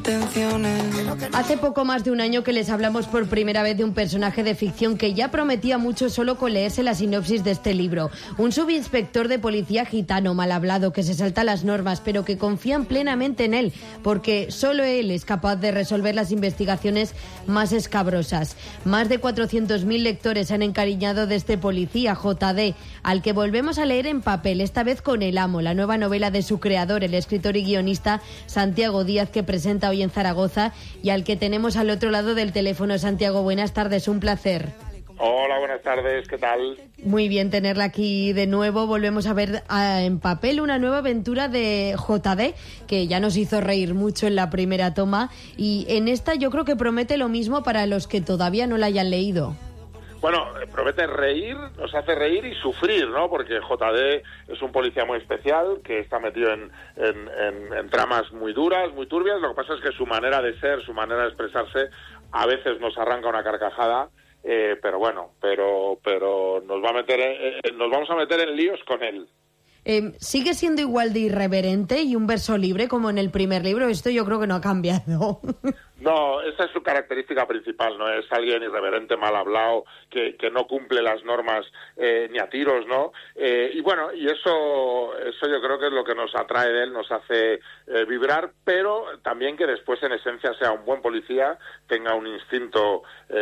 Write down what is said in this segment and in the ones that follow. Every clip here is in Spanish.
intenciones. Hace poco más de un año que les hablamos por primera vez de un personaje de ficción que ya prometía mucho solo con leerse la sinopsis de este libro. Un subinspector de policía gitano, mal hablado, que se salta las normas, pero que confían plenamente en él, porque solo él es capaz de resolver las investigaciones más escabrosas. Más de 400.000 lectores se han encariñado de este policía, JD, al que volvemos a leer en papel, esta vez con El Amo, la nueva novela de su creador, el escritor y guionista Santiago Díaz, que presenta hoy en Zaragoza y al que tenemos al otro lado del teléfono. Santiago, buenas tardes, un placer. Hola, buenas tardes, ¿qué tal? Muy bien tenerla aquí de nuevo. Volvemos a ver en papel una nueva aventura de JD, que ya nos hizo reír mucho en la primera toma, y en esta yo creo que promete lo mismo para los que todavía no la hayan leído. Bueno, promete reír, nos hace reír y sufrir, ¿no? Porque JD es un policía muy especial, que está metido en tramas muy duras, muy turbias. Lo que pasa es que su manera de ser, su manera de expresarse, a veces nos arranca una carcajada, pero bueno, pero nos vamos a meter en líos con él. ¿Sigue siendo igual de irreverente y un verso libre como en el primer libro? Esto yo creo que no ha cambiado. No, esa es su característica principal, no es alguien irreverente, mal hablado, que no cumple las normas ni a tiros, ¿no? Y bueno, y eso yo creo que es lo que nos atrae de él, nos hace vibrar, pero también que después en esencia sea un buen policía, tenga un instinto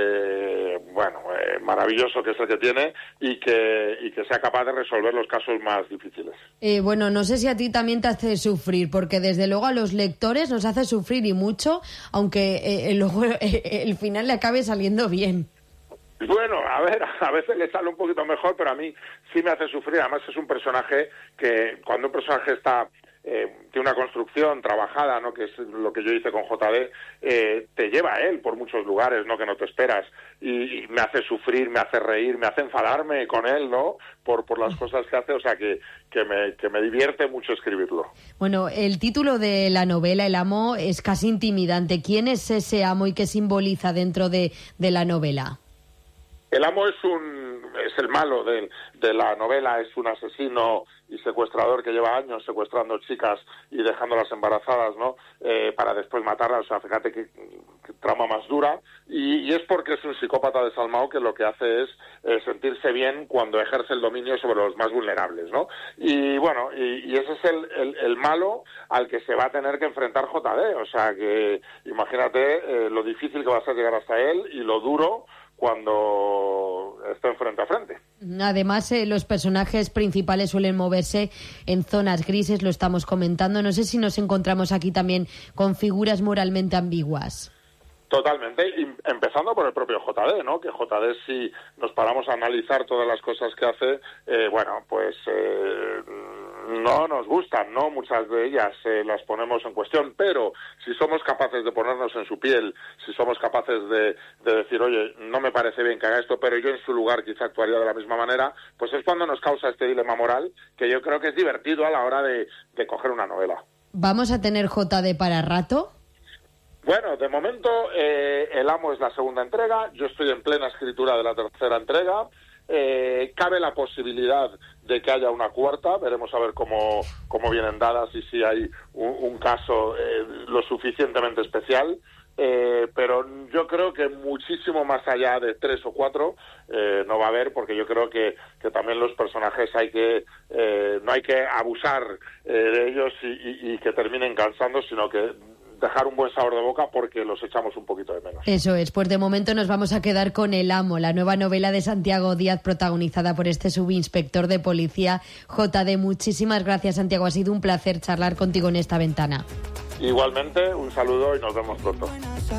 maravilloso, que es el que tiene, y que sea capaz de resolver los casos más difíciles. Bueno, no sé si a ti también te hace sufrir, porque desde luego a los lectores nos hace sufrir y mucho, aunque luego el final le acabe saliendo bien. Bueno, a veces le sale un poquito mejor, pero a mí sí me hace sufrir. Además es un personaje que, cuando un personaje está tiene una construcción trabajada, ¿no?, que es lo que yo hice con JD, te lleva a él por muchos lugares, ¿no?, que no te esperas, y me hace sufrir, me hace reír, me hace enfadarme con él, ¿no?, por las cosas que hace, o sea que me divierte mucho escribirlo. Bueno, el título de la novela, El Amo, es casi intimidante. ¿Quién es ese amo y qué simboliza dentro de la novela? El amo es el malo de la novela, es un asesino y secuestrador que lleva años secuestrando chicas y dejándolas embarazadas, ¿no?, para después matarlas. O sea, fíjate qué trama más dura, y es porque es un psicópata desalmado que lo que hace es sentirse bien cuando ejerce el dominio sobre los más vulnerables, ¿no? Y bueno, y ese es el malo al que se va a tener que enfrentar JD. O sea, que imagínate lo difícil que va a ser llegar hasta él y lo duro cuando estén frente a frente. Además, los personajes principales suelen moverse en zonas grises, lo estamos comentando. No sé si nos encontramos aquí también con figuras moralmente ambiguas. Totalmente, y empezando por el propio JD, ¿no? Que JD, si nos paramos a analizar todas las cosas que hace, no nos gustan, ¿no? Muchas de ellas las ponemos en cuestión, pero si somos capaces de ponernos en su piel, si somos capaces de decir, oye, no me parece bien que haga esto, pero yo en su lugar quizá actuaría de la misma manera, pues es cuando nos causa este dilema moral, que yo creo que es divertido a la hora de coger una novela. ¿Vamos a tener JD para rato? Bueno, de momento El Amo es la segunda entrega, yo estoy en plena escritura de la tercera entrega, cabe la posibilidad de que haya una cuarta, veremos a ver cómo vienen dadas y si hay un caso lo suficientemente especial, pero yo creo que muchísimo más allá de 3 o 4 no va a haber, porque yo creo que también los personajes no hay que abusar de ellos y que terminen cansando, sino que dejar un buen sabor de boca, porque los echamos un poquito de menos. Eso es, pues de momento nos vamos a quedar con El Amo, la nueva novela de Santiago Díaz, protagonizada por este subinspector de policía, JD. Muchísimas gracias, Santiago, ha sido un placer charlar contigo en esta ventana. Igualmente, un saludo y nos vemos pronto.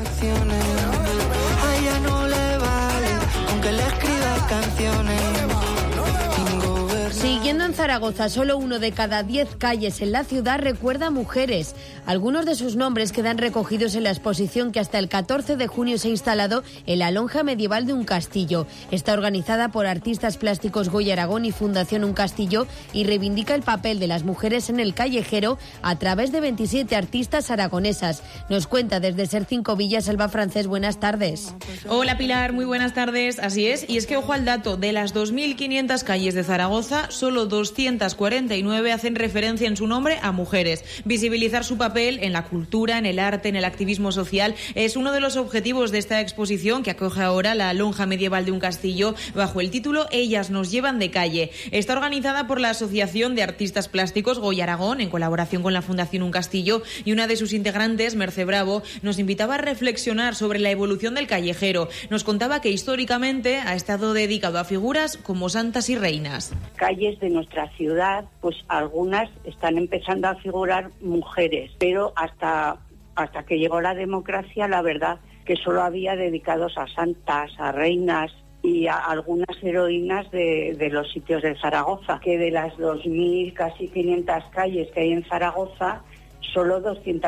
A ella no le vale, aunque le escriba canciones. Siguiendo en Zaragoza, solo 1 de cada 10 calles en la ciudad recuerda a mujeres. Algunos de sus nombres quedan recogidos en la exposición que hasta el 14 de junio se ha instalado en la lonja medieval de Un Castillo. Está organizada por artistas plásticos Goya Aragón y Fundación Un Castillo y reivindica el papel de las mujeres en el callejero a través de 27 artistas aragonesas. Nos cuenta desde Ser 5 Villas, Alba Francés. Buenas tardes. Hola Pilar, muy buenas tardes. Así es, y es que ojo al dato, de las 2.500 calles de Zaragoza, solo 249 hacen referencia en su nombre a mujeres. Visibilizar su papel en la cultura, en el arte, en el activismo social es uno de los objetivos de esta exposición que acoge ahora la Lonja Medieval de un Castillo bajo el título Ellas nos llevan de calle. Está organizada por la Asociación de Artistas Plásticos Goya Aragón en colaboración con la Fundación Un Castillo, y una de sus integrantes, Merce Bravo, nos invitaba a reflexionar sobre la evolución del callejero. Nos contaba que históricamente ha estado dedicado a figuras como santas y reinas. Calles de nuestra ciudad, pues algunas están empezando a figurar mujeres, pero hasta que llegó la democracia, la verdad que solo había dedicados a santas, a reinas y a algunas heroínas de los sitios de Zaragoza, que de las 2.000, casi 500 calles que hay en Zaragoza, solo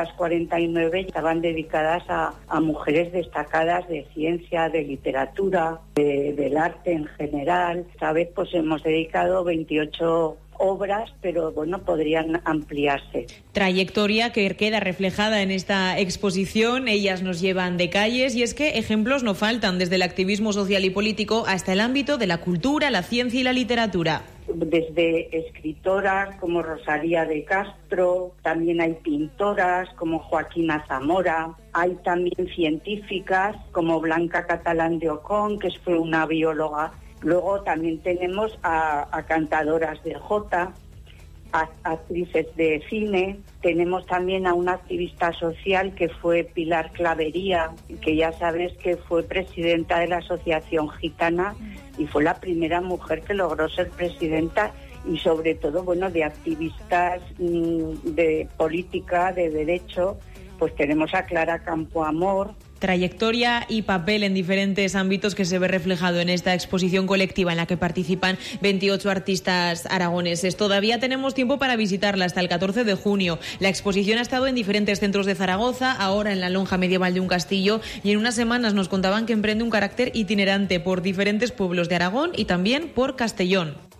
249 estaban dedicadas a mujeres destacadas de ciencia, de literatura, del arte en general. Esta vez pues hemos dedicado 28 obras, pero bueno, podrían ampliarse. Trayectoria que queda reflejada en esta exposición. Ellas nos llevan de calles, y es que ejemplos no faltan, desde el activismo social y político hasta el ámbito de la cultura, la ciencia y la literatura. Desde escritoras como Rosalía de Castro, también hay pintoras como Joaquina Zamora, hay también científicas como Blanca Catalán de Ocón, que fue una bióloga. Luego también tenemos a cantadoras de jota, a actrices de cine. Tenemos también a una activista social que fue Pilar Clavería, que ya sabes que fue presidenta de la Asociación Gitana y fue la primera mujer que logró ser presidenta, y sobre todo, bueno, de activistas de política, de derecho, pues tenemos a Clara Campoamor. Trayectoria y papel en diferentes ámbitos que se ve reflejado en esta exposición colectiva en la que participan 28 artistas aragoneses. Todavía tenemos tiempo para visitarla hasta el 14 de junio. La exposición ha estado en diferentes centros de Zaragoza, ahora en la Lonja Medieval de un Castillo, y en unas semanas nos contaban que emprende un carácter itinerante por diferentes pueblos de Aragón y también por Castellón.